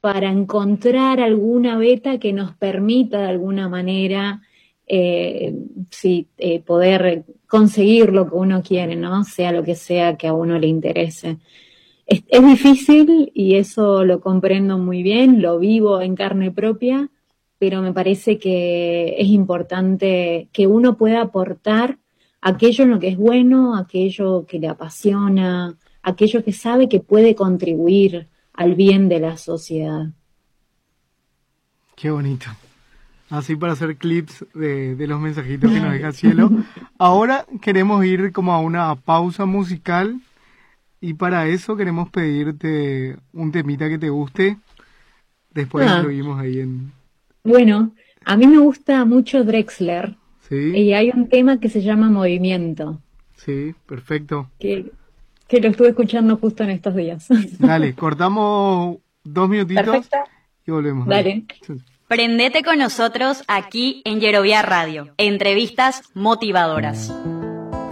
para encontrar alguna beta que nos permita de alguna manera poder conseguir lo que uno quiere, ¿no? Sea lo que sea que a uno le interese. Es difícil y eso lo comprendo muy bien, lo vivo en carne propia, pero me parece que es importante que uno pueda aportar aquello en lo que es bueno, aquello que le apasiona, aquello que sabe que puede contribuir al bien de la sociedad. Qué bonito. Así para hacer clips de los mensajitos que nos deja Cielo. Ahora queremos ir como a una pausa musical y para eso queremos pedirte un temita que te guste. Después incluimos ahí en... Bueno, a mí me gusta mucho Drexler. Sí. Y hay un tema que se llama Movimiento. Sí, perfecto. Que lo estuve escuchando justo en estos días. Dale, cortamos 2 minutitos. Perfecto. Y volvemos. Dale. Prendete con nosotros aquí en Yerovia Radio. Entrevistas motivadoras.